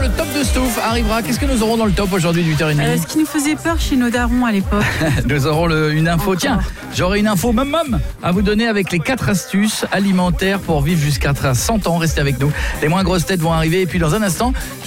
le top de Stouff arrivera. Qu'est-ce que nous aurons dans le top aujourd'hui du 8h30? Ce qui nous faisait peur chez nos darons à l'époque. Nous aurons une info. Encore. Tiens, j'aurai une info mam à vous donner avec les 4 astuces alimentaires pour vivre jusqu'à 100 ans. Restez avec nous. Les moins grosses têtes vont arriver. Et puis dans un instant,